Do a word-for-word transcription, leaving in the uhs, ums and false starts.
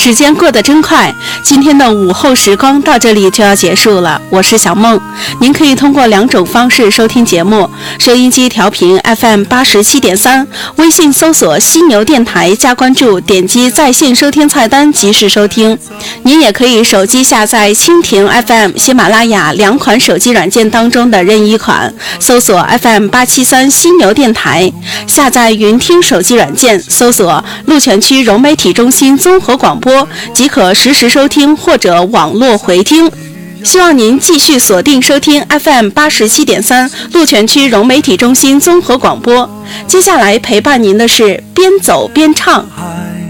时间过得真快，今天的午后时光到这里就要结束了。我是小梦，您可以通过两种方式收听节目：收音机调频 F M 八十七点三，微信搜索犀牛电台加关注，点击在线收听菜单及时收听。您也可以手机下载蜻蜓 F M、喜马拉雅两款手机软件当中的任意款，搜索 F M 八七三犀牛电台，下载云听手机软件，搜索鹿泉区融媒体中心综合广播，即可实时收听或者网络回听。希望您继续锁定收听 F M 八十七点三鹿泉区融媒体中心综合广播。接下来陪伴您的是边走边唱。